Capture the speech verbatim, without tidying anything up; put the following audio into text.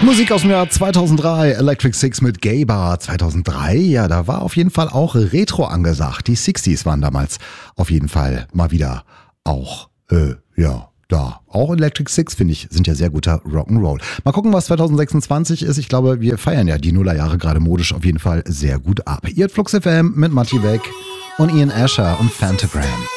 Musik aus dem Jahr zweitausenddrei, Electric Six mit Gay Bar zweitausenddrei. Ja, da war auf jeden Fall auch Retro angesagt. Die sechziger waren damals auf jeden Fall mal wieder auch, äh, ja, da. Auch Electric Six, finde ich, sind ja sehr guter Rock'n'Roll. Mal gucken, was zweitausendsechsundzwanzig ist. Ich glaube, wir feiern ja die Nullerjahre gerade modisch auf jeden Fall sehr gut ab. Ihr habt Flux F M mit Matti Beck und Ian Asher und Phantogram.